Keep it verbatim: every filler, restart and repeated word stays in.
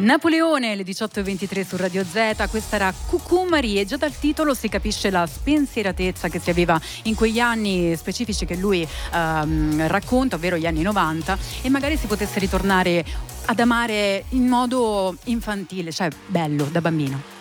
Napoleone, le diciotto e ventitré su Radio Z. Questa era Cucù Marie, e già dal titolo si capisce la spensieratezza che si aveva in quegli anni specifici che lui ehm, racconta, ovvero gli anni novanta, e magari si potesse ritornare ad amare in modo infantile, cioè bello, da bambino.